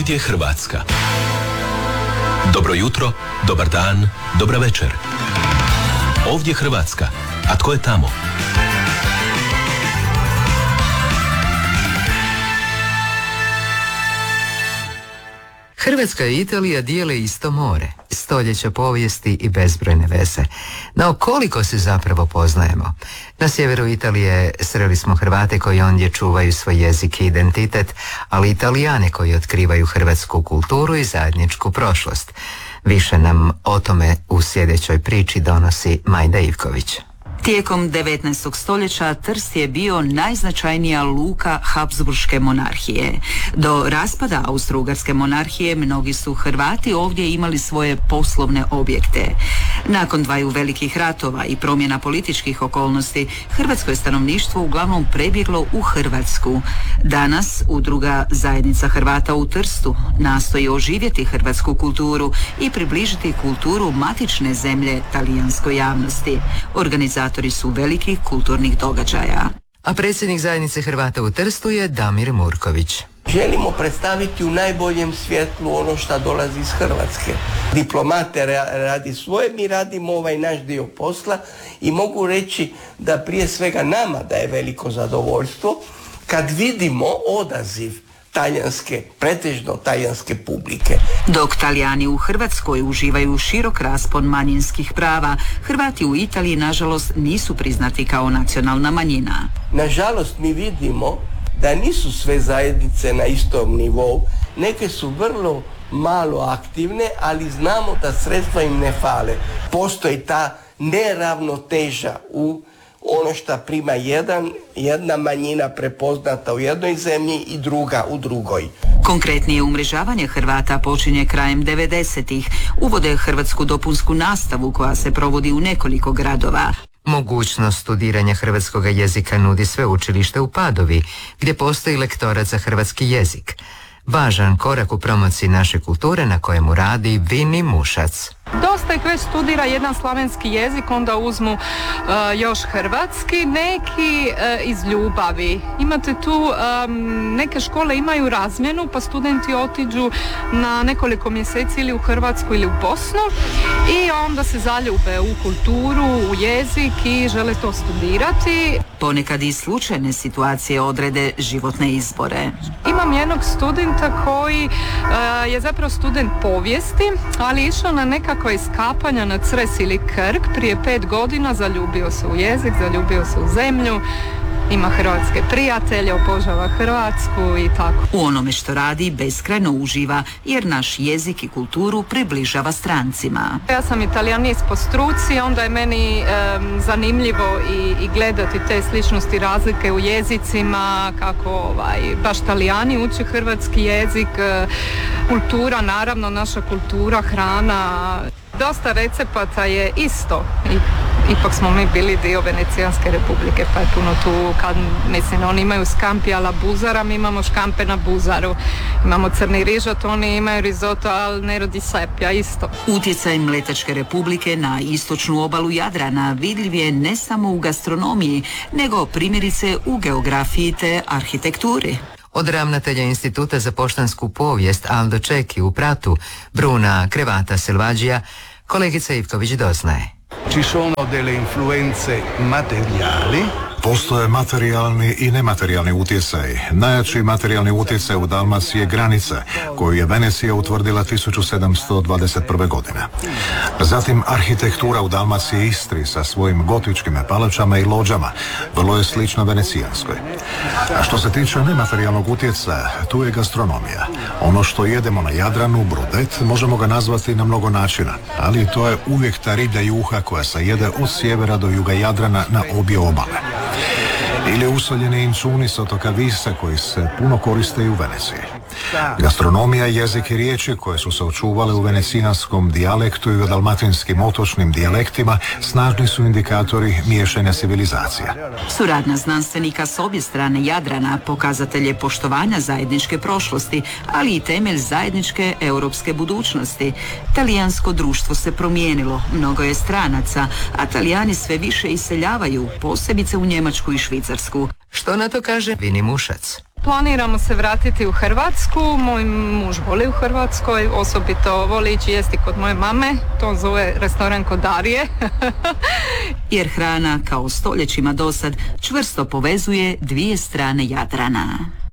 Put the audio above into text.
Ovdje Hrvatska. Dobro jutro, dobar dan, dobra večer. Ovdje Hrvatska. A tko je tamo? Hrvatska i Italija dijele isto more, stoljeća povijesti i bezbrojne veze. No koliko se zapravo poznajemo? Na sjeveru Italije sreli smo Hrvate koji ondje čuvaju svoj jezik i identitet, ali Italijane koji otkrivaju hrvatsku kulturu i zajedničku prošlost. Više nam o tome u sljedećoj priči donosi Majda Ivković. Tijekom 19. stoljeća Trst je bio najznačajnija luka Habsburške monarhije. Do raspada Austro-Ugarske monarhije mnogi su Hrvati ovdje imali svoje poslovne objekte. Nakon dvaju velikih ratova i promjena političkih okolnosti, hrvatsko je stanovništvo uglavnom prebjeglo u Hrvatsku. Danas Udruga Zajednica Hrvata u Trstu nastoji oživjeti hrvatsku kulturu i približiti kulturu matične zemlje talijanskoj javnosti. Organizatori su velikih kulturnih događaja. A predsjednik Zajednice Hrvata u Trstu je Damir Murković. Želimo predstaviti u najboljem svjetlu ono što dolazi iz Hrvatske. Diplomate radi svoje, mi radimo ovaj naš dio posla i mogu reći da prije svega nama daje veliko zadovoljstvo kad vidimo odaziv pretežno talijanske publike. Dok Talijani u Hrvatskoj uživaju širok raspon manjinskih prava, Hrvati u Italiji nažalost nisu priznati kao nacionalna manjina. Nažalost mi vidimo da nisu sve zajednice na istom nivou, neke su vrlo malo aktivne, ali znamo da sredstva im ne fale. Postoji ta neravnoteža u ono što prima jedna manjina prepoznata u jednoj zemlji i druga u drugoj. Konkretnije umrežavanje Hrvata počinje krajem 90-ih. Uvode hrvatsku dopunsku nastavu koja se provodi u nekoliko gradova. Mogućnost studiranja hrvatskog jezika nudi sveučilište u Padovi, gdje postoji lektorat za hrvatski jezik. Važan korak u promociji naše kulture na kojemu radi Vini Mušac. Dosta ih već studira jedan slavenski jezik, onda uzmu još hrvatski, neki iz ljubavi. Imate tu, neke škole imaju razmjenu, pa studenti otiđu na nekoliko mjeseci ili u Hrvatsku ili u Bosnu i onda se zaljube u kulturu, u jezik i žele to studirati. Ponekad i slučajne situacije odrede životne izbore. Imam jednog studenta koji je zapravo student povijesti, ali išao na nekakva iskapanja na Cres ili Krk prije 5 godina, zaljubio se u jezik, zaljubio se u zemlju, ima hrvatske prijatelje, obožava Hrvatsku i tako. U onome što radi beskrajno uživa jer naš jezik i kulturu približava strancima. Ja sam italijanist po struci, onda je meni zanimljivo i gledati te sličnosti, razlike u jezicima, kako baš Talijani uče hrvatski jezik, kultura, naravno naša kultura, hrana. Dosta recepata je isto. Ipak smo mi bili dio Venecijanske republike, pa je puno tu, oni imaju scampi alla buzara, mi imamo škampe na buzaru. Imamo crni rižot, oni imaju risotto al nero di seppia, isto. Utjecaj Mletačke republike na istočnu obalu Jadrana vidljiv je ne samo u gastronomiji, nego primjerice u geografiji te arhitekturi. Od ravnatelja Instituta za poštansku povijest Aldo Čeki u Pratu, Bruna Crevata Selvaggija, kolegica Ivković doznaje. Ci sono delle influenze materiali. Postoje materijalni i nematerijalni utjecaj. Najjači materijalni utjecaj u Dalmaciji je granica, koju je Venecija utvrdila 1721. godine. Zatim arhitektura u Dalmaciji i Istri sa svojim gotičkim palačama i lođama vrlo je slična venecijanskoj. A što se tiče nematerijalnog utjecaja, tu je gastronomija. Ono što jedemo na Jadranu, brudet, možemo ga nazvati na mnogo načina, ali to je uvijek ta riblja juha koja se jede od sjevera do juga Jadrana na obje obale. Ili usoljeni inčuni s otoka Visa koji se puno koriste i u Veneciji. Gastronomija, jezik i riječi koje su se očuvale u venecijanskom dijalektu i u dalmatinskim otočnim dijalektima snažni su indikatori miješanja civilizacija. Suradnja znanstvenika s obje strane Jadrana pokazatelj je poštovanja zajedničke prošlosti, ali i temelj zajedničke europske budućnosti. Talijansko društvo se promijenilo, mnogo je stranaca, a Talijani sve više iseljavaju, posebice u Njemačku i Švicarsku. Što na to kaže Vini Mušac? Planiramo se vratiti u Hrvatsku, moj muž voli u Hrvatskoj, osobito voli ići jesti kod moje mame, to zove restoran kod Darije. Jer hrana, kao stoljećima dosad, čvrsto povezuje dvije strane Jadrana.